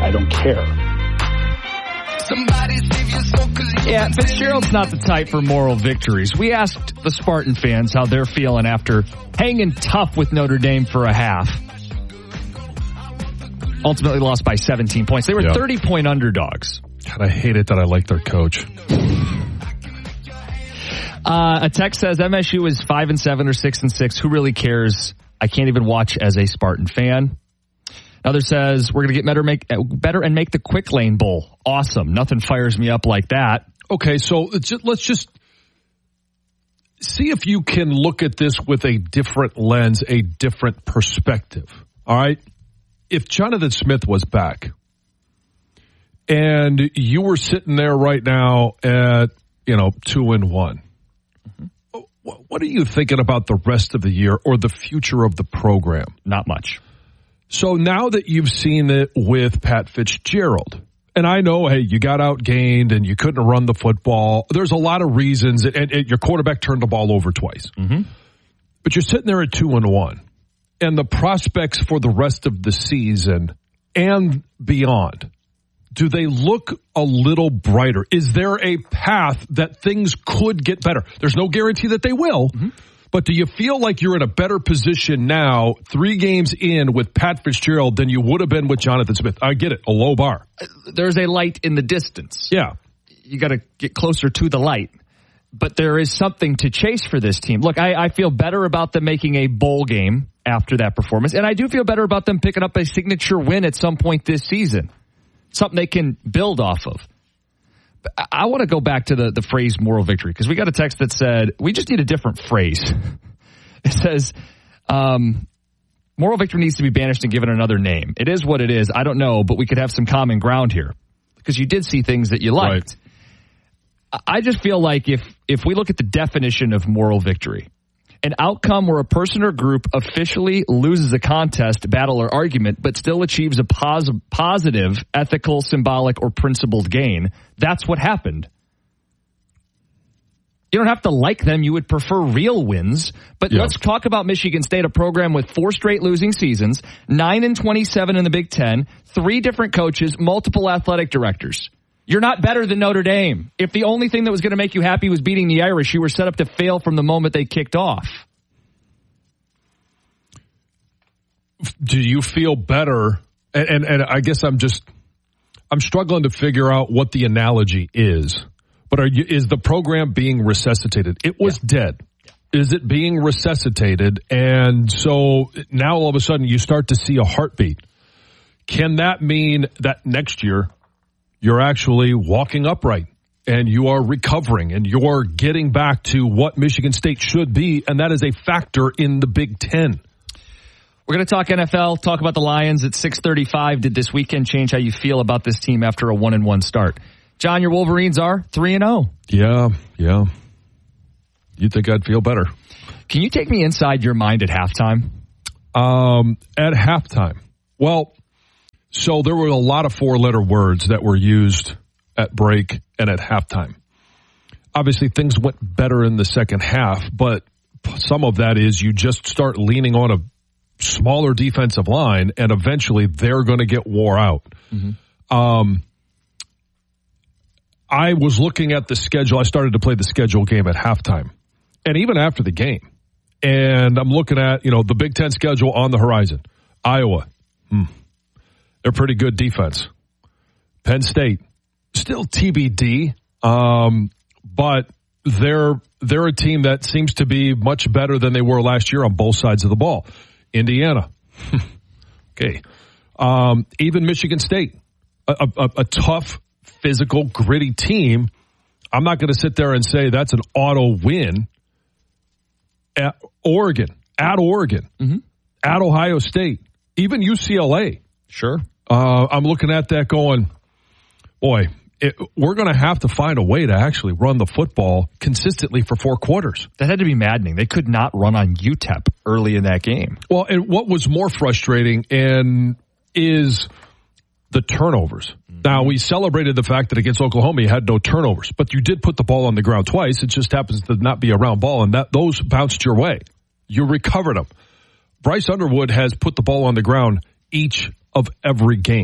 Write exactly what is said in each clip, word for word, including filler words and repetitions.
I don't care. Yeah, Fitzgerald's not the type for moral victories. We asked the Spartan fans how they're feeling after hanging tough with Notre Dame for a half. Ultimately lost by seventeen points. They were yep. thirty-point underdogs. God, I hate it that I like their coach. Uh, a text says M S U is five and seven or six and six. Who really cares? I can't even watch as a Spartan fan. Another says we're going to get better, make better, and make the Quick Lane Bowl awesome. Nothing fires me up like that. Okay, so let's just see if you can look at this with a different lens, a different perspective. All right, if Jonathan Smith was back, and you were sitting there right now at you know two and one. Mm-hmm. What are you thinking about the rest of the year or the future of the program? Not much. So now that you've seen it with Pat Fitzgerald, and I know, hey, you got outgained and you couldn't run the football. There's a lot of reasons, and, and your quarterback turned the ball over twice. Mm-hmm. But you're sitting there at two and one, and the prospects for the rest of the season and beyond, do they look a little brighter? Is there a path that things could get better? There's no guarantee that they will. Mm-hmm. But do you feel like you're in a better position now, three games in with Pat Fitzgerald, than you would have been with Jonathan Smith? I get it, a low bar. There's a light in the distance. Yeah. You got to get closer to the light. But there is something to chase for this team. Look, I, I feel better about them making a bowl game after that performance. And I do feel better about them picking up a signature win at some point this season. Something they can build off of. I want to go back to the, the phrase moral victory, because we got a text that said, we just need a different phrase. It says, um, moral victory needs to be banished and given another name. It is what it is. I don't know, but we could have some common ground here, because you did see things that you liked. Right. I just feel like if, if we look at the definition of moral victory, an outcome where a person or group officially loses a contest, battle, or argument, but still achieves a pos- positive, ethical, symbolic, or principled gain. That's what happened. You don't have to like them. You would prefer real wins. But yeah. Let's talk about Michigan State, a program with four straight losing seasons, nine and twenty-seven in the Big Ten, three different coaches, multiple athletic directors. You're not better than Notre Dame. If the only thing that was going to make you happy was beating the Irish, you were set up to fail from the moment they kicked off. Do you feel better? And, and, and I guess I'm just, I'm struggling to figure out what the analogy is. But are you, is the program being resuscitated? It was yeah. dead. Yeah. Is it being resuscitated? And so now all of a sudden you start to see a heartbeat. Can that mean that next year you're actually walking upright and you are recovering and you're getting back to what Michigan State should be, and that is a factor in the Big Ten? We're going to talk N F L, talk about the Lions at six thirty-five. Did this weekend change how you feel about this team after a one and one start? John, your Wolverines are three and oh. Yeah, yeah. You'd think I'd feel better. Can you take me inside your mind at halftime? Um, at halftime. Well, so there were a lot of four-letter words that were used at break and at halftime. Obviously, things went better in the second half, but some of that is you just start leaning on a smaller defensive line, and eventually they're going to get wore out. Mm-hmm. Um, I was looking at the schedule. I started to play the schedule game at halftime, and even after the game. And I'm looking at, you know, the Big Ten schedule on the horizon. Iowa, hmm. They're pretty good defense. Penn State, still T B D, um, but they're they're a team that seems to be much better than they were last year on both sides of the ball. Indiana, okay, um, even Michigan State, a, a, a tough, physical, gritty team. I'm not going to sit there and say that's an auto win. At Oregon, at Oregon, mm-hmm. at Ohio State, even U C L A. Sure. Uh, I'm looking at that going, boy, it, we're going to have to find a way to actually run the football consistently for four quarters. That had to be maddening. They could not run on U T E P early in that game. Well, and what was more frustrating and is the turnovers. Mm-hmm. Now, we celebrated the fact that against Oklahoma you had no turnovers, but you did put the ball on the ground twice. It just happens to not be a round ball, and that those bounced your way. You recovered them. Bryce Underwood has put the ball on the ground each of every game.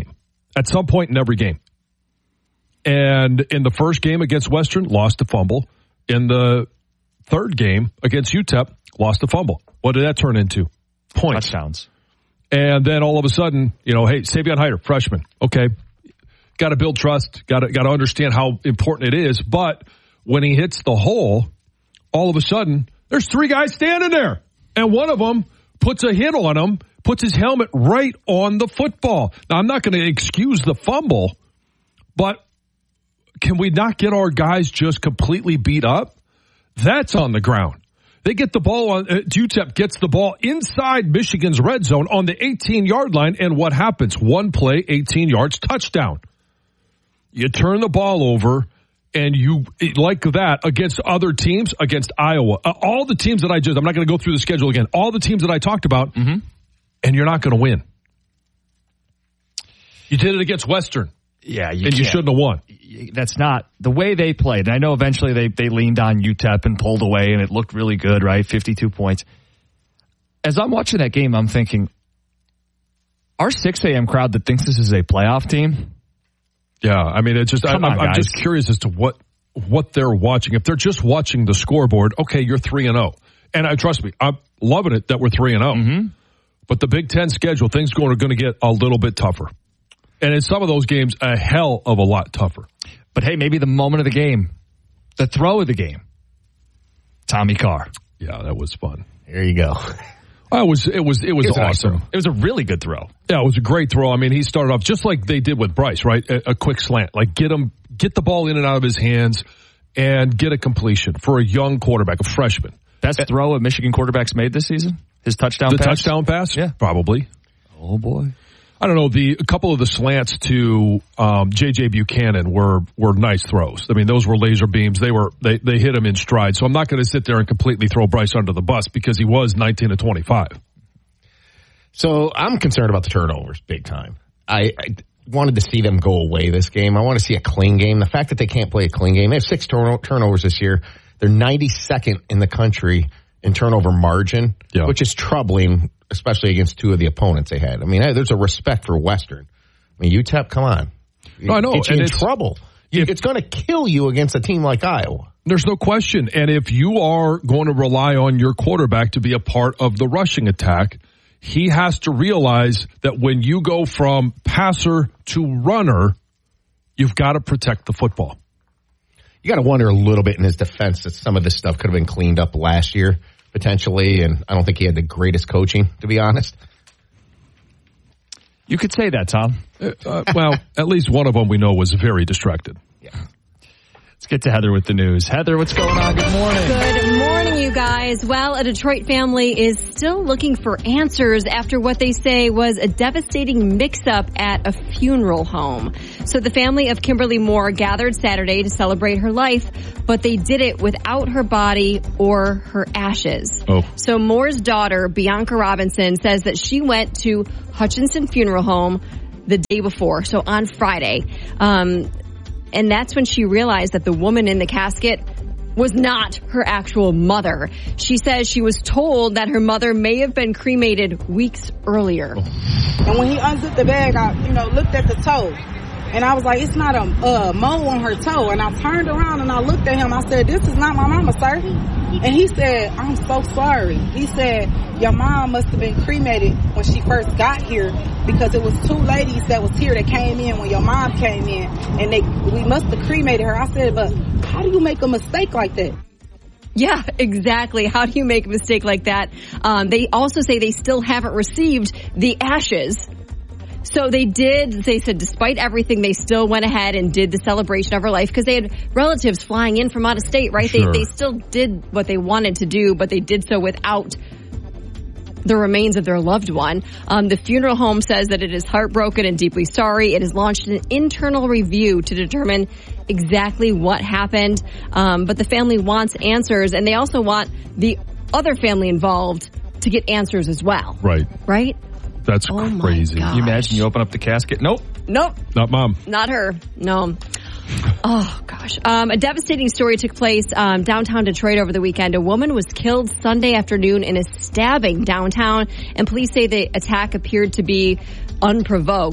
at some point in every game. And in the first game against Western, lost a fumble. In the third game against U T E P, lost a fumble. What did that turn into? Points. Touchdowns. And then all of a sudden, you know, hey, Savion Hyder, freshman. Okay. Got to build trust. Got to got to understand how important it is. But when he hits the hole, all of a sudden, there's three guys standing there. And one of them puts a hit on him, puts his helmet right on the football. Now, I'm not going to excuse the fumble, but can we not get our guys just completely beat up? That's on the ground. They get the ball on, uh, U T E P gets the ball inside Michigan's red zone on the eighteen-yard line, and what happens? One play, eighteen yards, touchdown. You turn the ball over, and you, like that, against other teams, against Iowa. Uh, all the teams that I just, I'm not going to go through the schedule again, all the teams that I talked about, mm-hmm. and you're not going to win. You did it against Western. Yeah, you and can't. you shouldn't have won. That's not the way they played. And I know eventually they, they leaned on U T E P and pulled away, and it looked really good, right? fifty-two points. As I'm watching that game, I'm thinking, our six a.m. crowd that thinks this is a playoff team? Yeah, I mean, it's just I, on, I'm, I'm just curious as to what what they're watching. If they're just watching the scoreboard, okay, you're three and zero, and I trust me, I'm loving it that we're three and zero. Mm-hmm. But the Big Ten schedule, things going are going to get a little bit tougher. And in some of those games, a hell of a lot tougher. But hey, maybe the moment of the game, the throw of the game, Tommy Carr. Yeah, that was fun. There you go. I was, it was, it was, it was awesome. Nice. It was a really good throw. Yeah, it was a great throw. I mean, he started off just like they did with Bryce, right? A, a quick slant, like get him, get the ball in and out of his hands, and get a completion for a young quarterback, a freshman. Best uh, throw a Michigan quarterback's made this season. His touchdown. The pass? touchdown pass, yeah, probably. Oh boy. I don't know, the a couple of the slants to um, J J Buchanan were were nice throws. I mean, those were laser beams. They were they, they hit him in stride. So I'm not going to sit there and completely throw Bryce under the bus because he was nineteen to twenty-five. So I'm concerned about the turnovers big time. I, I wanted to see them go away this game. I want to see a clean game. The fact that they can't play a clean game, they have six turn- turnovers this year. They're ninety-second in the country in turnover margin, yeah. which is troubling, especially against two of the opponents they had. I mean, there's a respect for Western. I mean, U T E P, come on. No, I know. Get you and in it's, trouble. If, it's going to kill you against a team like Iowa. There's no question. And if you are going to rely on your quarterback to be a part of the rushing attack, he has to realize that when you go from passer to runner, you've got to protect the football. You got to wonder a little bit in his defense that some of this stuff could have been cleaned up last year, potentially, and I don't think he had the greatest coaching, to be honest. You could say that, Tom. Uh, well, at least one of them we know was very distracted. Yeah. Let's get to Heather with the news. Heather, what's going on? Good morning. Good morning, you guys. Well, a Detroit family is still looking for answers after what they say was a devastating mix-up at a funeral home. So the family of Kimberly Moore gathered Saturday to celebrate her life, but they did it without her body or her ashes. Oh. So Moore's daughter, Bianca Robinson, says that she went to Hutchinson Funeral Home the day before, so on Friday. Um, and that's when she realized that the woman in the casket was not her actual mother. She says she was told that her mother may have been cremated weeks earlier. And when he unzipped the bag, I, you know, looked at the toe. And I was like, it's not a uh, mole on her toe. And I turned around and I looked at him. I said, this is not my mama, sir. And he said, I'm so sorry. He said, your mom must have been cremated when she first got here because it was two ladies that was here that came in when your mom came in. And they we must have cremated her. I said, but how do you make a mistake like that? Yeah, exactly. How do you make a mistake like that? Um, they also say they still haven't received the ashes. So they did, they said despite everything, they still went ahead and did the celebration of her life because they had relatives flying in from out of state, right? Sure. They they still did what they wanted to do, but they did so without the remains of their loved one. Um, the funeral home says that it is heartbroken and deeply sorry. It has launched an internal review to determine exactly what happened. Um, but the family wants answers, and they also want the other family involved to get answers as well. Right. Right? That's oh crazy. Can you imagine you open up the casket? Nope. Nope. Not mom. Not her. No. Oh, gosh. Um, a devastating story took place um, downtown Detroit over the weekend. A woman was killed Sunday afternoon in a stabbing downtown, and police say the attack appeared to be unprovoked.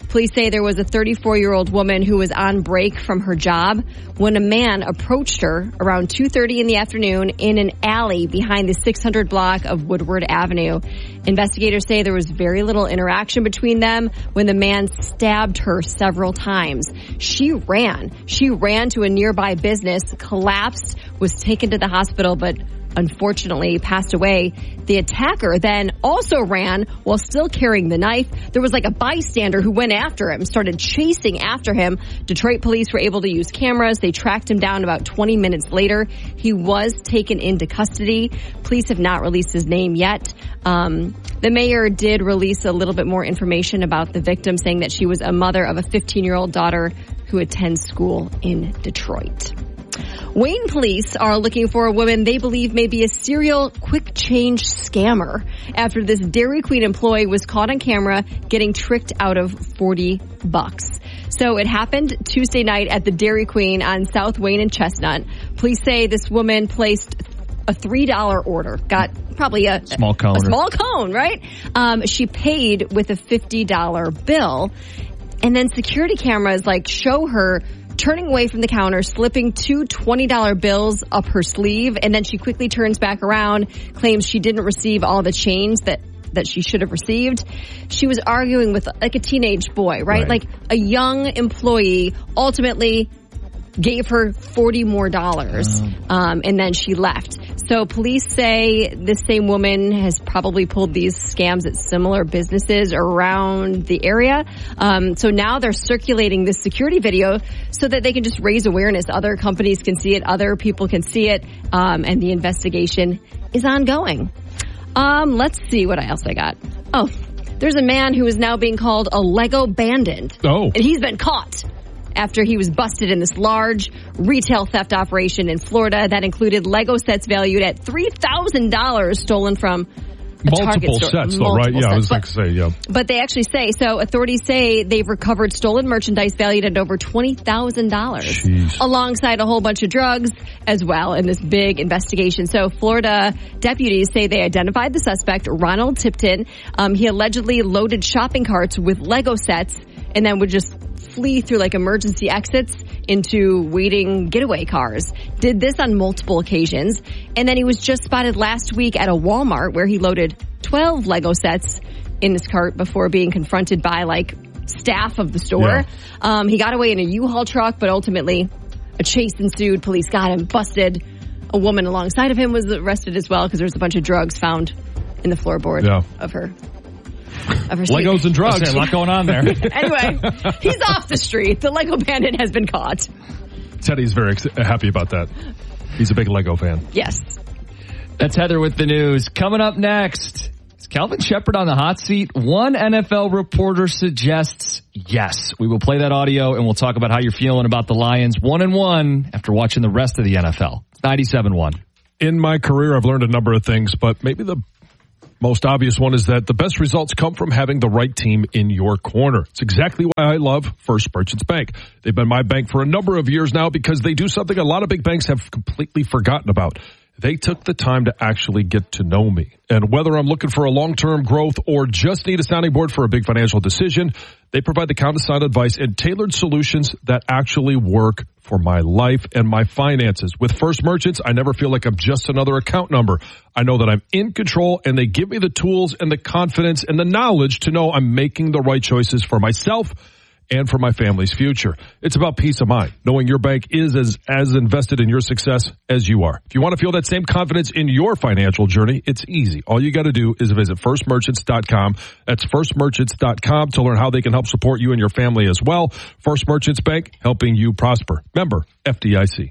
Police say there was a thirty-four-year-old woman who was on break from her job when a man approached her around two thirty in the afternoon in an alley behind the six hundred block of Woodward Avenue. Investigators say there was very little interaction between them when the man stabbed her several times. She ran. She ran to a nearby business, collapsed, was taken to the hospital, but unfortunately passed away. The attacker then also ran while still carrying the knife. There was like a bystander who went after him, started chasing after him. Detroit police were able to use cameras. They tracked him down about twenty minutes later. He was taken into custody. Police have not released his name yet. Um, the mayor did release a little bit more information about the victim, saying that she was a mother of a fifteen-year-old daughter who attends school in Detroit. Wayne police are looking for a woman they believe may be a serial quick change scammer after this Dairy Queen employee was caught on camera getting tricked out of forty bucks. So it happened Tuesday night at the Dairy Queen on South Wayne and Chestnut. Police say this woman placed a three dollar order, got probably a small cone, a small cone, right? Um, she paid with a fifty dollar bill, and then security cameras like show her turning away from the counter, slipping two twenty dollar bills up her sleeve, and then she quickly turns back around, claims she didn't receive all the change that that she should have received. She was arguing with like a teenage boy, right? Right. Like a young employee ultimately gave her forty more dollars, um, and then she left. So police say this same woman has probably pulled these scams at similar businesses around the area. Um, so now they're circulating this security video so that they can just raise awareness. Other companies can see it, other people can see it, um, and the investigation is ongoing. Um, let's see what else I got. Oh, there's a man who is now being called a Lego bandit. Oh. And he's been caught after he was busted in this large retail theft operation in Florida that included Lego sets valued at three thousand dollars stolen from a Multiple Target store. sets, though, Multiple right? Yeah, sets. I was going But- to say, yeah. But they actually say, so authorities say they've recovered stolen merchandise valued at over twenty thousand dollars Jeez. alongside a whole bunch of drugs as well in this big investigation. So Florida deputies say they identified the suspect, Ronald Tipton. Um, he allegedly loaded shopping carts with Lego sets and then would just flee through like emergency exits into waiting getaway cars. Did this on multiple occasions. And then he was just spotted last week at a Walmart where he loaded twelve Lego sets in his cart before being confronted by like staff of the store. Yeah. Um, he got away in a U-Haul truck, but ultimately a chase ensued. Police got him busted. A woman alongside of him was arrested as well because there was a bunch of drugs found in the floorboard Yeah. of her. Of her Legos seat. and drugs. There's a lot going on there. Anyway, he's off the street. The Lego bandit has been caught. Teddy's very ex- happy about that. He's a big Lego fan. Yes. That's Heather with the news. Coming up next, is Calvin Shepard on the hot seat? One N F L reporter suggests yes. We will play that audio and we'll talk about how you're feeling about the Lions one and one after watching the rest of the N F L. ninety-seven one. In my career, I've learned a number of things, but maybe the most obvious one is that the best results come from having the right team in your corner. It's exactly why I love First Merchants Bank. They've been my bank for a number of years now because they do something a lot of big banks have completely forgotten about. They took the time to actually get to know me. And whether I'm looking for a long-term growth or just need a sounding board for a big financial decision, they provide the countersign advice and tailored solutions that actually work for my life and my finances. With First Merchants, I never feel like I'm just another account number. I know that I'm in control, and they give me the tools and the confidence and the knowledge to know I'm making the right choices for myself and for my family's future. It's about peace of mind, knowing your bank is as, as invested in your success as you are. If you want to feel that same confidence in your financial journey, it's easy. All you got to do is visit first merchants dot com. That's first merchants dot com to learn how they can help support you and your family as well. First Merchants Bank, helping you prosper. Member F D I C.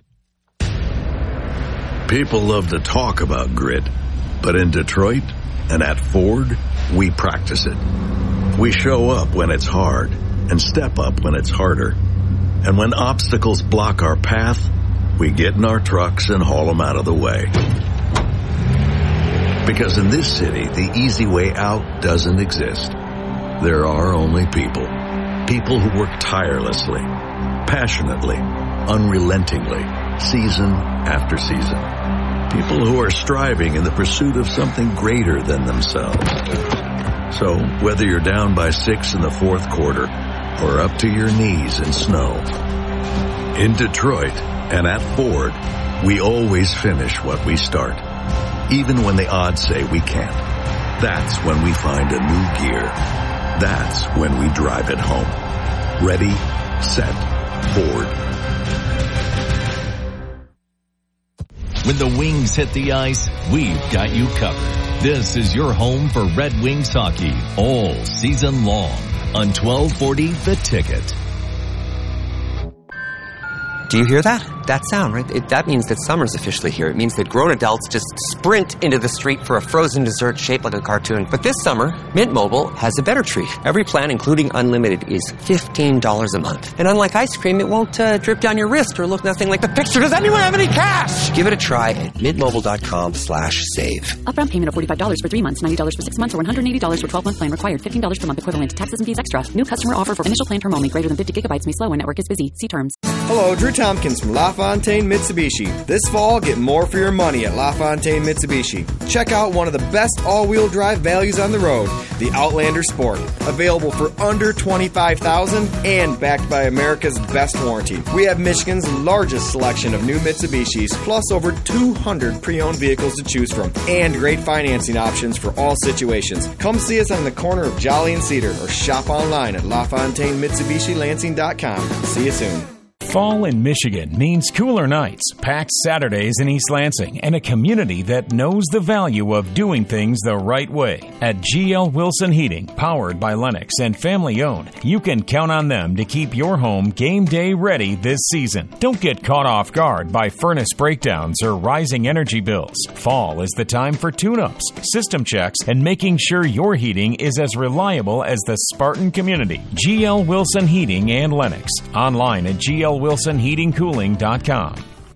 People love to talk about grit, but in Detroit and at Ford, we practice it. We show up when it's hard and step up when it's harder. And when obstacles block our path, we get in our trucks and haul them out of the way. Because in this city, the easy way out doesn't exist. There are only people. People who work tirelessly, passionately, unrelentingly, season after season. People who are striving in the pursuit of something greater than themselves. So, whether you're down by six in the fourth quarter or up to your knees in snow. In Detroit and at Ford, we always finish what we start, even when the odds say we can't. That's when we find a new gear. That's when we drive it home. Ready, set, Ford. When the Wings hit the ice, we've got you covered. This is your home for Red Wings hockey all season long on twelve forty The Ticket. Do you hear that? That sound, right? It, that means that summer's officially here. It means that grown adults just sprint into the street for a frozen dessert shaped like a cartoon. But this summer, Mint Mobile has a better treat. Every plan, including unlimited, is fifteen dollars a month. And unlike ice cream, it won't uh, drip down your wrist or look nothing like the picture. Does anyone have any cash? Give it a try at mintmobile.com slash save. Upfront payment of forty-five dollars for three months, ninety dollars for six months, or one hundred eighty dollars for twelve-month plan required. fifteen dollars per month equivalent. Taxes and fees extra. New customer offer for initial plan term only. Greater than fifty gigabytes may slow when network is busy. See terms. Hello, Drew Tompkins from LaFontaine Mitsubishi. This fall, get more for your money at LaFontaine Mitsubishi. Check out one of the best all-wheel drive values on the road, the Outlander Sport. Available for under twenty-five thousand dollars and backed by America's best warranty. We have Michigan's largest selection of new Mitsubishis, plus over two hundred pre-owned vehicles to choose from, and great financing options for all situations. Come see us on the corner of Jolly and Cedar, or shop online at LaFontaine Mitsubishi Lansing dot com. See you soon. Fall in Michigan means cooler nights, packed Saturdays in East Lansing, and a community that knows the value of doing things the right way. At G L Wilson Heating, powered by Lennox and family-owned, you can count on them to keep your home game day ready this season. Don't get caught off guard by furnace breakdowns or rising energy bills. Fall is the time for tune-ups, system checks, and making sure your heating is as reliable as the Spartan community. G L Wilson Heating and Lennox. Online at G L Wilson Heating Cooling dot com.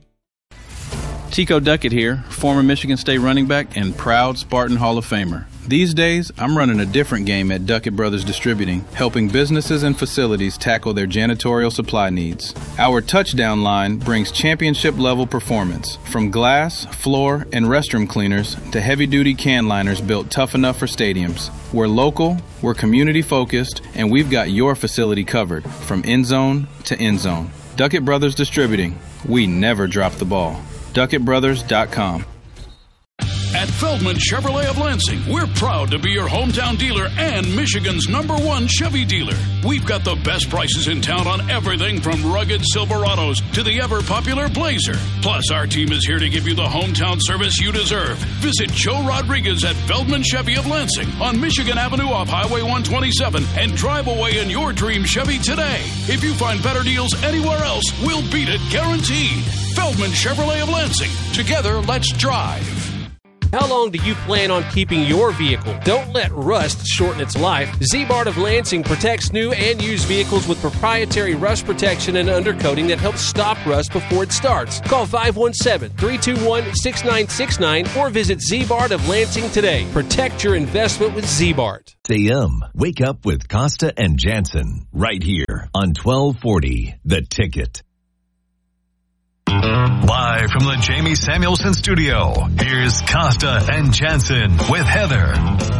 Chico Duckett here, former Michigan State running back and proud Spartan Hall of Famer. These days, I'm running a different game at Duckett Brothers Distributing, helping businesses and facilities tackle their janitorial supply needs. Our touchdown line brings championship-level performance, from glass, floor, and restroom cleaners to heavy-duty can liners built tough enough for stadiums. We're local, we're community-focused, and we've got your facility covered, from end zone to end zone. Duckett Brothers Distributing. We never drop the ball. Duckett Brothers dot com. At Feldman Chevrolet of Lansing, we're proud to be your hometown dealer and Michigan's number one Chevy dealer. We've got the best prices in town on everything from rugged Silverados to the ever-popular Blazer. Plus, our team is here to give you the hometown service you deserve. Visit Joe Rodriguez at Feldman Chevy of Lansing on Michigan Avenue off Highway one twenty-seven and drive away in your dream Chevy today. If you find better deals anywhere else, we'll beat it guaranteed. Feldman Chevrolet of Lansing. Together, let's drive. How long do you plan on keeping your vehicle? Don't let rust shorten its life. Z-Bart of Lansing protects new and used vehicles with proprietary rust protection and undercoating that helps stop rust before it starts. Call five one seven, three two one, six nine six nine or visit Z-Bart of Lansing today. Protect your investment with Z-Bart. A M. Wake up with Costa and Jansen right here on twelve forty The Ticket. Live from the Jamie Samuelson studio, here's Costa and Jansen with Heather.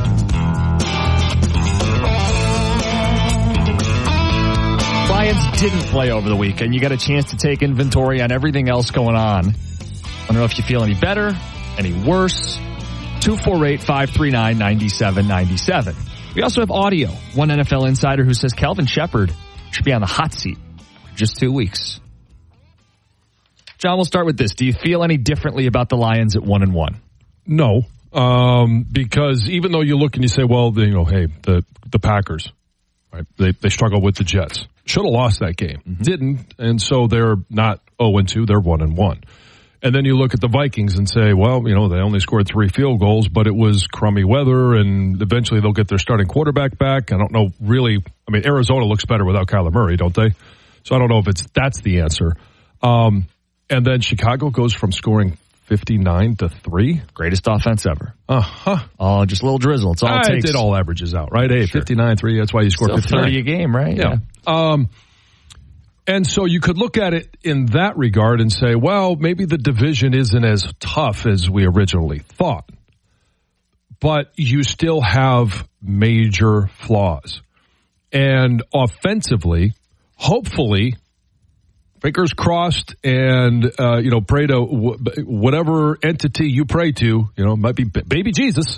Lions didn't play over the weekend. You got a chance to take inventory on everything else going on. I don't know if you feel any better, any worse. two four eight, five three nine, nine seven nine seven. We also have audio. One N F L insider who says Kelvin Shepard should be on the hot seat for just two weeks. John, we'll start with this. Do you feel any differently about the Lions at one and one? No, um, because even though you look and you say, well, you know, hey, the the Packers, right? They they struggle with the Jets. Should have lost that game, mm-hmm. Didn't, and so they're not zero and two. They're one and one. And then you look at the Vikings and say, well, you know, they only scored three field goals, but it was crummy weather, and eventually they'll get their starting quarterback back. I don't know really. I mean, Arizona looks better without Kyler Murray, don't they? So I don't know if it's that's the answer. Um, And then Chicago goes from scoring fifty-nine to three. Greatest offense ever. Uh-huh. Oh, just a little drizzle. It's all it takes. It all averages out, right? Hey, sure. fifty-nine three, that's why you score fifty-nine. thirty a game, right? Yeah. yeah. Um, and so you could look at it in that regard and say, well, maybe the division isn't as tough as we originally thought. But you still have major flaws. And offensively, hopefully, fingers crossed, and uh, you know, pray to w- whatever entity you pray to. You know, it might be b- baby Jesus.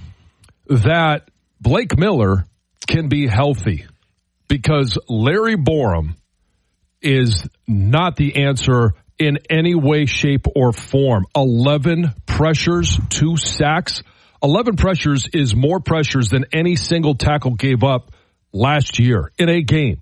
That Blake Miller can be healthy, because Larry Borom is not the answer in any way, shape, or form. eleven pressures, two sacks. eleven pressures is more pressures than any single tackle gave up last year in a game.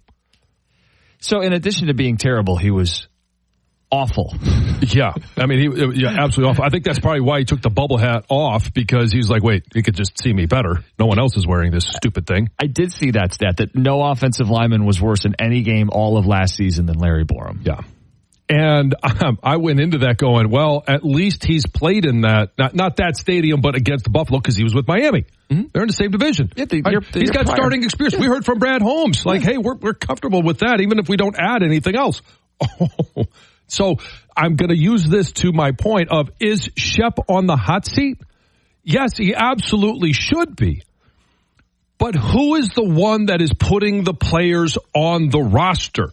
So in addition to being terrible, he was awful. Yeah. I mean, he yeah, absolutely awful. I think that's probably why he took the bubble hat off, because he's like, wait, you could just see me better. No one else is wearing this stupid thing. I did see that stat, that no offensive lineman was worse in any game all of last season than Larry Borom. Yeah. And um, I went into that going, well, at least he's played in that, not not that stadium, but against Buffalo, because he was with Miami. Mm-hmm. They're in the same division. Yeah, the, right? you're, He's you're got prior. starting experience. We heard from Brad Holmes, like, yeah. hey, we're we're comfortable with that, even if we don't add anything else. Oh. So I'm going to use this to my point of, is Shep on the hot seat? Yes, he absolutely should be. But who is the one that is putting the players on the roster?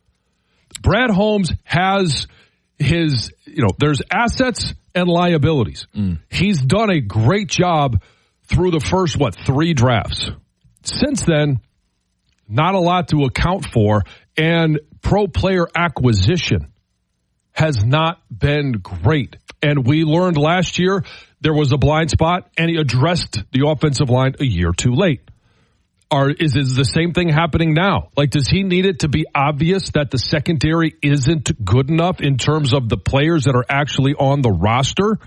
Brad Holmes has his, you know, there's assets and liabilities. Mm. He's done a great job through the first, what, three drafts. Since then, not a lot to account for, and pro player acquisition has not been great. And we learned last year there was a blind spot, and he addressed the offensive line a year too late. Are, is, is the same thing happening now? Like, does he need it to be obvious that the secondary isn't good enough in terms of the players that are actually on the roster?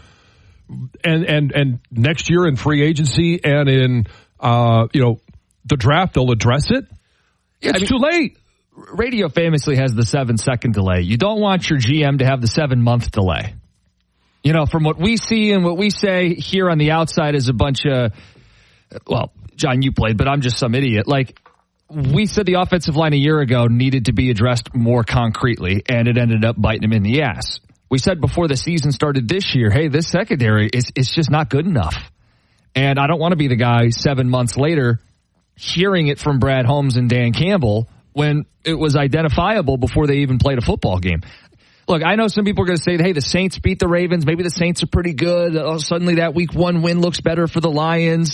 And and and next year in free agency and in uh, you know, the draft, they'll address it? Yeah, it's I mean, too late. Radio famously has the seven-second delay. You don't want your G M to have the seven-month delay. You know, from what we see and what we say here on the outside is a bunch of, well, John, you played, but I'm just some idiot. Like, we said the offensive line a year ago needed to be addressed more concretely, and it ended up biting him in the ass. We said before the season started this year, hey, this secondary is it's just not good enough. And I don't want to be the guy seven months later hearing it from Brad Holmes and Dan Campbell when it was identifiable before they even played a football game. Look, I know some people are going to say, hey, the Saints beat the Ravens. Maybe the Saints are pretty good. Oh, suddenly that week one win looks better for the Lions.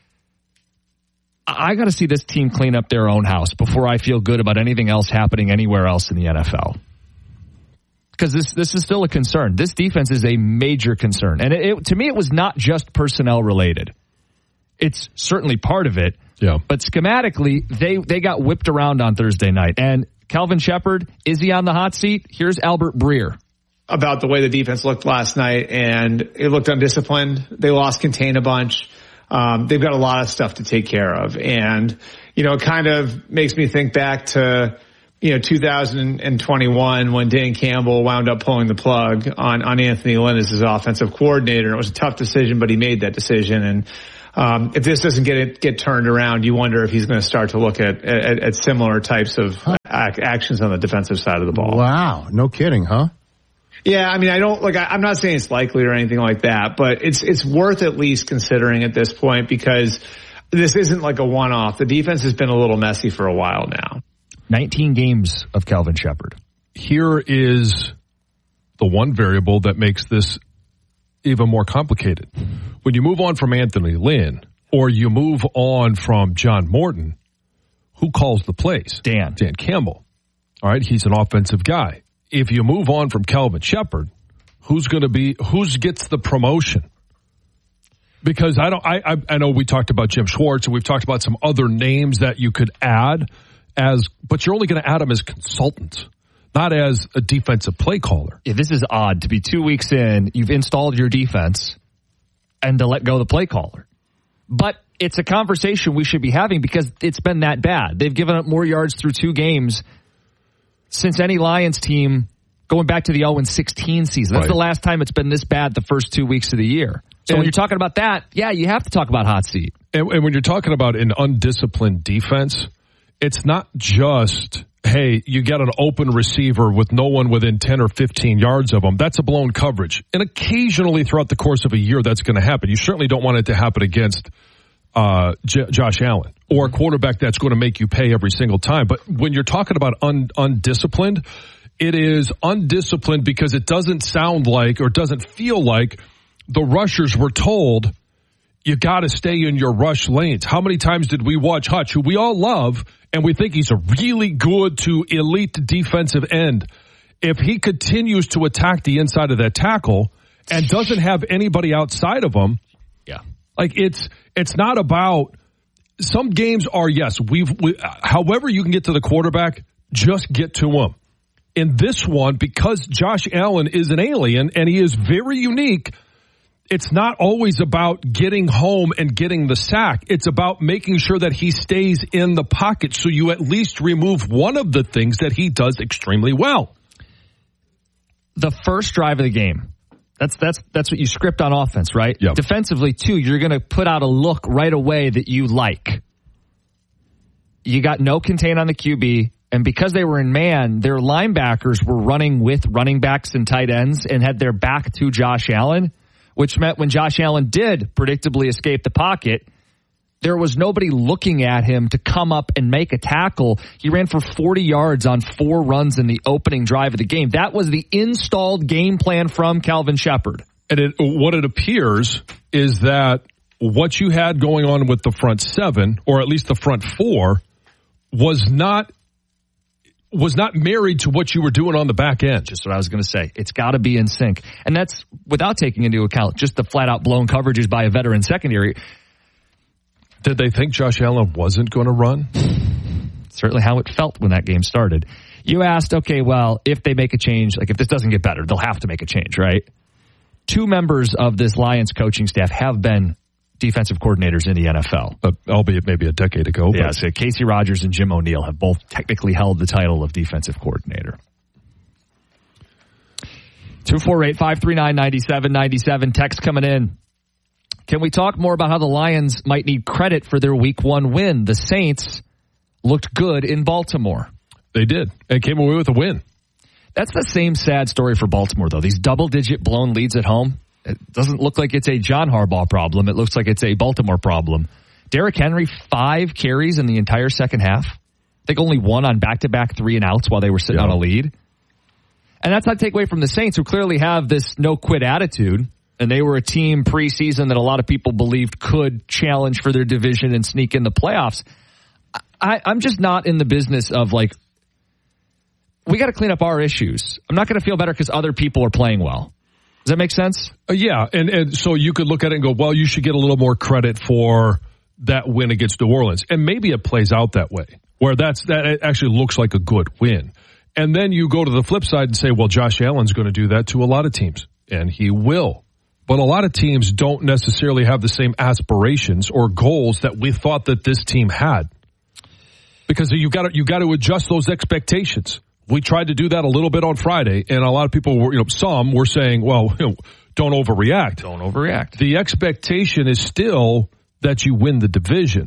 I got to see this team clean up their own house before I feel good about anything else happening anywhere else in the N F L. Because this this is still a concern. This defense is a major concern. And it, it, to me, it was not just personnel related. It's certainly part of it. Yeah. But schematically, they, they got whipped around on Thursday night. And Kelvin Shepard, is he on the hot seat? Here's Albert Breer. About the way the defense looked last night, and it looked undisciplined. They lost contain a bunch. Um, they've got a lot of stuff to take care of. And, you know, it kind of makes me think back to, you know, two thousand twenty-one when Dan Campbell wound up pulling the plug on, on Anthony Lynn as his offensive coordinator. And it was a tough decision, but he made that decision. And, um, if this doesn't get it, get turned around, you wonder if he's going to start to look at, at, at similar types of ac- actions on the defensive side of the ball. Wow. No kidding, huh? Yeah, I mean, I don't like. I, I'm not saying it's likely or anything like that, but it's it's worth at least considering at this point because this isn't like a one-off. The defense has been a little messy for a while now. nineteen games of Kelvin Shepard. Here is the one variable that makes this even more complicated. When you move on from Anthony Lynn or you move on from John Morton, who calls the plays? Dan. Dan Campbell. All right, he's an offensive guy. If you move on from Kelvin Shepard, who's going to be, who's gets the promotion? Because I don't, I, I, I know we talked about Jim Schwartz and we've talked about some other names that you could add as, but you're only going to add them as consultants, not as a defensive play caller. Yeah, this is odd to be two weeks in, you've installed your defense and to let go the play caller. But it's a conversation we should be having because it's been that bad. They've given up more yards through two games since any Lions team going back to the oh and sixteen season. That's right. The last time it's been this bad the first two weeks of the year. So and when you're talking about that, yeah, you have to talk about hot seat. And, and when you're talking about an undisciplined defense, it's not just, hey, you get an open receiver with no one within ten or fifteen yards of them. That's a blown coverage. And occasionally throughout the course of a year, that's going to happen. You certainly don't want it to happen against uh, J- Josh Allen or a quarterback that's going to make you pay every single time. But when you're talking about un, undisciplined, it is undisciplined because it doesn't sound like or doesn't feel like the rushers were told, you got to stay in your rush lanes. How many times did we watch Hutch, who we all love, and we think he's a really good to elite defensive end? If he continues to attack the inside of that tackle and doesn't have anybody outside of him, yeah, like it's it's not about. Some games are yes, we've. We, however, you can get to the quarterback, just get to him. In this one, because Josh Allen is an alien and he is very unique, it's not always about getting home and getting the sack. It's about making sure that he stays in the pocket so you at least remove one of the things that he does extremely well. The first drive of the game, that's that's that's what you script on offense, right? Yep. Defensively, too, you're going to put out a look right away that you like. You got no contain on the Q B, and because they were in man, their linebackers were running with running backs and tight ends and had their back to Josh Allen, which meant when Josh Allen did predictably escape the pocket, there was nobody looking at him to come up and make a tackle. He ran for forty yards on four runs in the opening drive of the game. That was the installed game plan from Calvin Shepard. And it, what it appears is that what you had going on with the front seven, or at least the front four, was not was not married to what you were doing on the back end. Just what I was going to say. It's got to be in sync. And that's without taking into account just the flat-out blown coverages by a veteran secondary. Did they think Josh Allen wasn't going to run? Certainly how it felt when that game started. You asked, okay, well, if they make a change, like if this doesn't get better, they'll have to make a change, right? Two members of this Lions coaching staff have been defensive coordinators in the N F L. Uh, albeit maybe a decade ago. Yeah, so Casey Rogers and Jim O'Neill have both technically held the title of defensive coordinator. two four eight, five three nine, nine seven nine seven. Text coming in. Can we talk more about how the Lions might need credit for their week one win? The Saints looked good in Baltimore. They did. And came away with a win. That's the same sad story for Baltimore, though. These double-digit blown leads at home. It doesn't look like it's a John Harbaugh problem. It looks like it's a Baltimore problem. Derrick Henry, five carries in the entire second half. I think only one on back-to-back three and outs while they were sitting yeah. on a lead. And that's not to take away from the Saints, who clearly have this no-quit attitude. And they were a team preseason that a lot of people believed could challenge for their division and sneak in the playoffs. I, I'm just not in the business of, like, we got to clean up our issues. I'm not going to feel better because other people are playing well. Does that make sense? Uh, yeah, and, and so you could look at it and go, well, you should get a little more credit for that win against New Orleans. And maybe it plays out that way, where that's that it actually looks like a good win. And then you go to the flip side and say, well, Josh Allen's going to do that to a lot of teams, and he will. But a lot of teams don't necessarily have the same aspirations or goals that we thought that this team had. Because you got to you got to adjust those expectations. We tried to do that a little bit on Friday, and a lot of people were, you know, some were saying, well, you know, don't overreact. Don't overreact. The expectation is still that you win the division.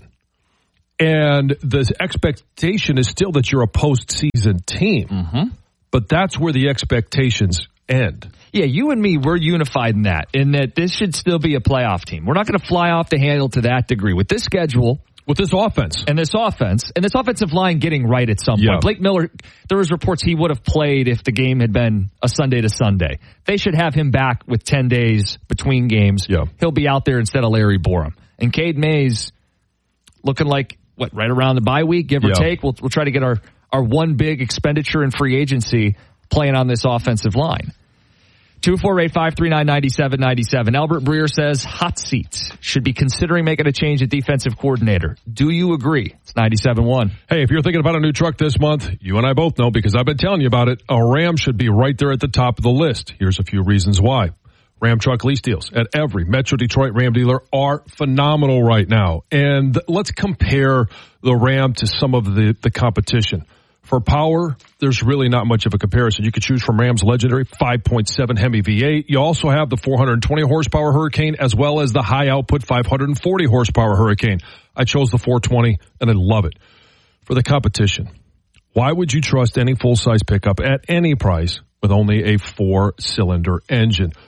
And the expectation is still that you're a postseason team. Mm-hmm. But that's where the expectations end. Yeah, you and me, we're unified in that, in that this should still be a playoff team. We're not going to fly off the handle to that degree. With this schedule, with this offense, and this offense, and this offensive line getting right at some yeah. point. Blake Miller, there was reports he would have played if the game had been a Sunday to Sunday. They should have him back with ten days between games. Yeah. He'll be out there instead of Larry Borum. And Cade Mays looking like, what, right around the bye week, give or yeah. take. We'll, we'll try to get our, our one big expenditure in free agency playing on this offensive line. two four eight, five three nine, nine seven nine seven. Albert Breer says hot seats. Should be considering making a change at defensive coordinator. Do you agree? It's ninety-seven one. Hey, if you're thinking about a new truck this month, you and I both know because I've been telling you about it, a Ram should be right there at the top of the list. Here's a few reasons why. Ram truck lease deals at every Metro Detroit Ram dealer are phenomenal right now. And let's compare the Ram to some of the, the competition. For power, there's really not much of a comparison. You could choose from Ram's legendary five point seven Hemi V eight. You also have the four hundred twenty horsepower Hurricane as well as the high output five hundred forty horsepower Hurricane. I chose the four twenty and I love it. For the competition, why would you trust any full-size pickup at any price with only a four-cylinder engine?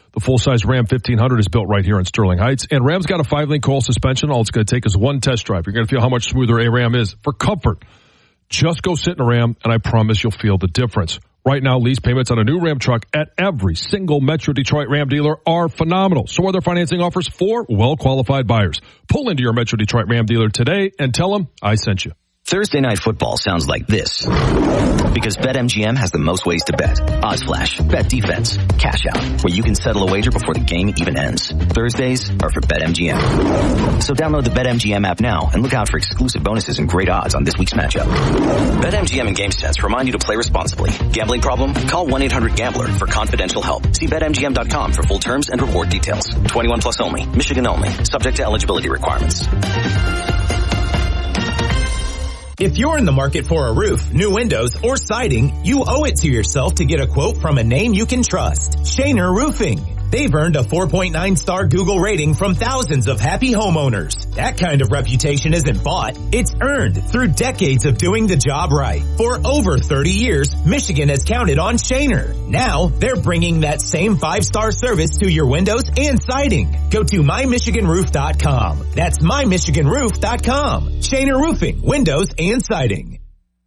The full-size Ram fifteen hundred is built right here in Sterling Heights. And Ram's got a five-link coil suspension. All it's going to take is one test drive. You're going to feel how much smoother a Ram is. For comfort, just go sit in a Ram, and I promise you'll feel the difference. Right now, lease payments on a new Ram truck at every single Metro Detroit Ram dealer are phenomenal. So are their financing offers for well-qualified buyers. Pull into your Metro Detroit Ram dealer today and tell them I sent you. Thursday Night Football sounds like this because BetMGM has the most ways to bet. Odds Flash, Bet Defense, Cash Out, where you can settle a wager before the game even ends. Thursdays are for BetMGM. So download the BetMGM app now and look out for exclusive bonuses and great odds on this week's matchup. BetMGM and GameSense remind you to play responsibly. Gambling problem? Call one eight hundred gambler for confidential help. See Bet M G M dot com for full terms and reward details. twenty-one plus only. Michigan only. Subject to eligibility requirements. If you're in the market for a roof, new windows, or siding, you owe it to yourself to get a quote from a name you can trust. Shaner Roofing. They've earned a four point nine star Google rating from thousands of happy homeowners. That kind of reputation isn't bought, it's earned through decades of doing the job right. For over thirty years, Michigan has counted on Shaner. Now, they're bringing that same five star service to your windows and siding. Go to my michigan roof dot com. That's my michigan roof dot com. Shaner Roofing, windows and siding.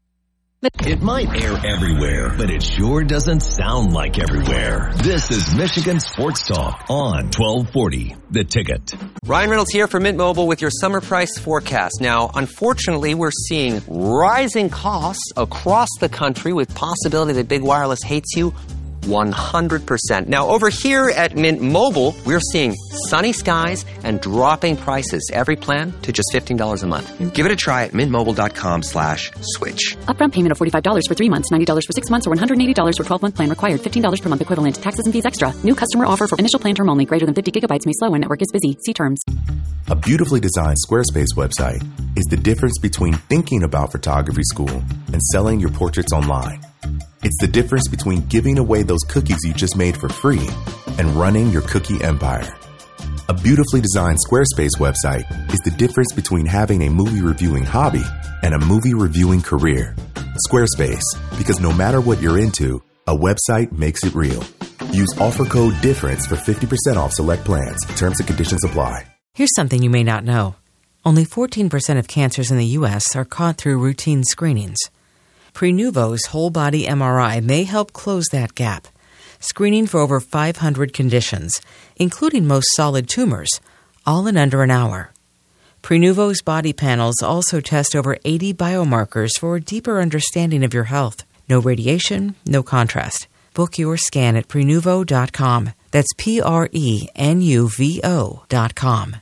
It might air everywhere, but it sure doesn't sound like everywhere. This is Michigan Sports Talk on twelve forty, The Ticket. Ryan Reynolds here for Mint Mobile with your summer price forecast. Now, unfortunately, we're seeing rising costs across the country with possibility that big wireless hates you one hundred percent. Now, over here at Mint Mobile, we're seeing sunny skies and dropping prices. Every plan to just fifteen dollars a month. Give it a try at mintmobile.com slash switch. Upfront payment of forty-five dollars for three months, ninety dollars for six months, or one hundred eighty dollars for twelve-month plan required. fifteen dollars per month equivalent. Taxes and fees extra. New customer offer for initial plan term only. Greater than fifty gigabytes may slow when network is busy. See terms. A beautifully designed Squarespace website is the difference between thinking about photography school and selling your portraits online. It's the difference between giving away those cookies you just made for free and running your cookie empire. A beautifully designed Squarespace website is the difference between having a movie reviewing hobby and a movie reviewing career. Squarespace, because no matter what you're into, a website makes it real. Use offer code DIFFERENCE for fifty percent off select plans. Terms and conditions apply. Here's something you may not know. Only fourteen percent of cancers in the U S are caught through routine screenings. Prenuvo's whole-body M R I may help close that gap, screening for over five hundred conditions, including most solid tumors, all in under an hour. Prenuvo's body panels also test over eighty biomarkers for a deeper understanding of your health. No radiation, no contrast. Book your scan at prenuvo dot com. That's P R E N U V O dot com.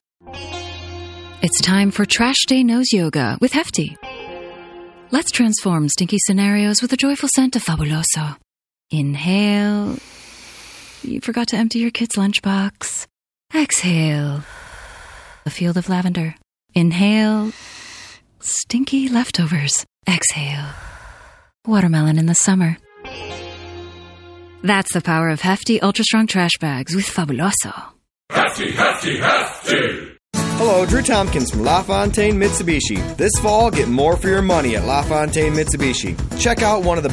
It's time for Trash Day Nose Yoga with Hefty. Let's transform stinky scenarios with a joyful scent of Fabuloso. Inhale. You forgot to empty your kid's lunchbox. Exhale. A field of lavender. Inhale. Stinky leftovers. Exhale. Watermelon in the summer. That's the power of Hefty Ultra Strong Trash Bags with Fabuloso. Hefty, hefty, hefty! Hello, Drew Tompkins from LaFontaine Mitsubishi. This fall, get more for your money at LaFontaine Mitsubishi. Check out one of the